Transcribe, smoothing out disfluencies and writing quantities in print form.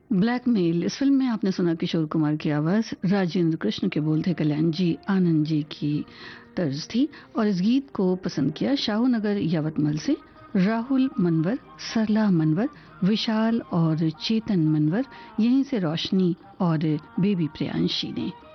Blackmail, इस film में आपने सुना किशोर कुमार की आवाज़, राजेंद्र कृष्ण के बोल थे कल्याण जी आनंद जी की तर्ज थी। और इस गीत को पसंद किया शाहूनगर यवतमल से राहुल मनवर, सरला मनवर, विशाल और चेतन मनवर, यहीं से रोशनी और बेबी प्रियांशी ने।